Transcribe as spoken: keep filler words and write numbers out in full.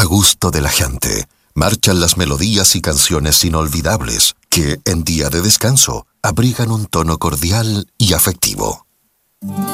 gusto de la gente, marchan las melodías y canciones inolvidables que, en día de descanso, abrigan un tono cordial y afectivo.